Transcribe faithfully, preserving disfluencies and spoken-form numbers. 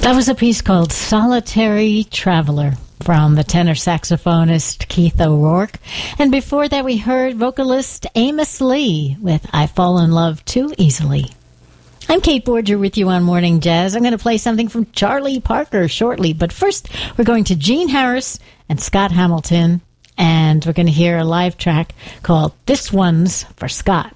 That was a piece called Solitary Traveler from the tenor saxophonist Keith O'Rourke. And before that, we heard vocalist Amos Lee with I Fall in Love Too Easily. I'm Kate Borger with you on Morning Jazz. I'm going to play something from Charlie Parker shortly. But first, we're going to Gene Harris and Scott Hamilton. And we're going to hear a live track called This One's for Scott.